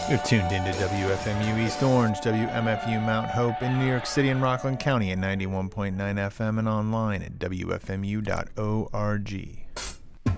You're tuned into WFMU East Orange, WMFU Mount Hope in New York City and Rockland County at 91.9 FM and online at WFMU.org.